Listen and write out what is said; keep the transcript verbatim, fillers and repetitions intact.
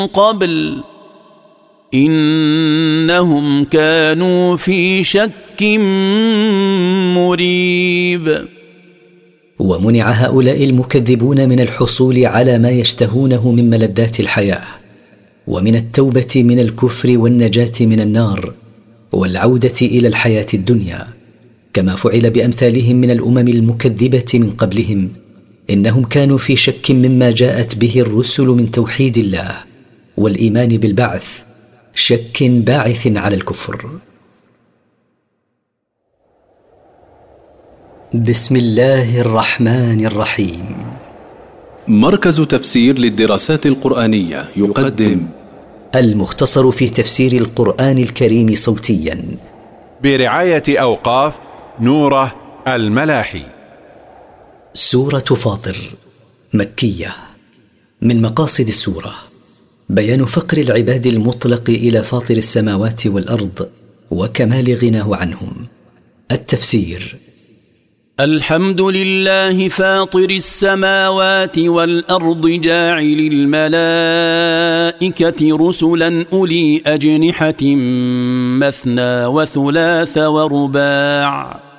قبل إنهم كانوا في شك مريب. ومنع هؤلاء المكذبون من الحصول على ما يشتهونه من ملذات الحياة، ومن التوبة من الكفر والنجاة من النار والعودة إلى الحياة الدنيا، كما فعل بأمثالهم من الأمم المكذبة من قبلهم. إنهم كانوا في شك مما جاءت به الرسل من توحيد الله والإيمان بالبعث، شك باعث على الكفر. بسم الله الرحمن الرحيم. مركز تفسير للدراسات القرآنية يقدم المختصر في تفسير القرآن الكريم صوتيا برعاية أوقاف نوره الملاحي. سورة فاطر مكية. من مقاصد السورة بيان فقر العباد المطلق إلى فاطر السماوات والأرض وكمال غناه عنهم. التفسير: الحمد لله فاطر السماوات والأرض جاعل الملائكة رسلا أولي أجنحة مثنى وثلاث ورباع